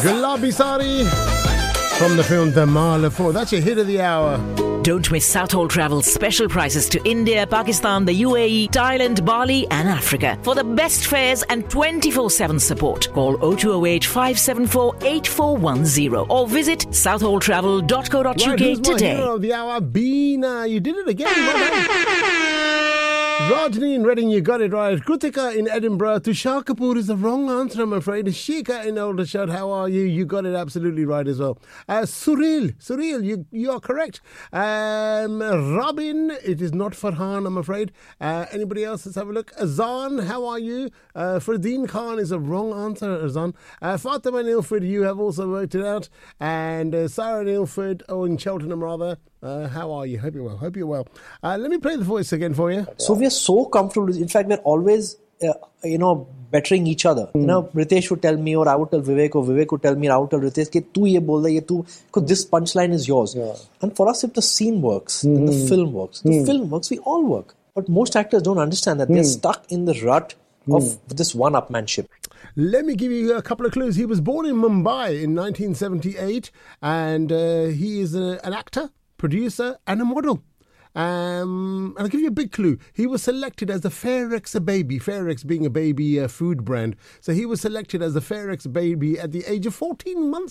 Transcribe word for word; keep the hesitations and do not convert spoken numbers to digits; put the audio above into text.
Gulabi Sari from the film Dhamal four. That's your hit of the hour. Don't miss Southall Travel's special prices to India, Pakistan, the U A E, Thailand, Bali and Africa. For the best fares and twenty-four seven support, call oh two oh eight, five seven four, eight four one oh or visit southall travel dot co dot uk right, today. My hero of the hour, Beena. You did it again. Rajni in Reading, you got it right. Krutika in Edinburgh. Tushar Kapoor is the wrong answer, I'm afraid. Shika in Aldershot, how are you? You got it absolutely right as well. Uh, Suril, Suril, you you are correct. Um, Robin, it is not Farhan, I'm afraid. Uh, anybody else? Let's have a look. Azan, how are you? Uh, Fardeen Khan is a wrong answer, Azan. Uh, Fatima and Ilford, you have also worked it out. And uh, Sarah and Ilford, oh, in Cheltenham rather. Uh, how are you? Hope you're well. Hope you're well. Uh, let me play the voice again for you. So we are so comfortable. In fact, we're always, uh, you know, bettering each other. Mm. You know, Ritesh would tell me, or I would tell Vivek, or Vivek would tell me, or I would tell Ritesh, "Ki tu ye bol raha, ye tu," because this punchline is yours. Yeah. And for us, if the scene works, mm. then the film works. The mm. film works, we all work. But most actors don't understand that. Mm. They're stuck in the rut of mm. this one-upmanship. Let me give you a couple of clues. He was born in Mumbai in nineteen seventy-eight, and uh, he is a, an actor, producer and a model. Um, and I'll give you a big clue. He was selected as the Fairex baby, Fairex being a baby uh, food brand. So he was selected as the Fairex baby at the age of fourteen months.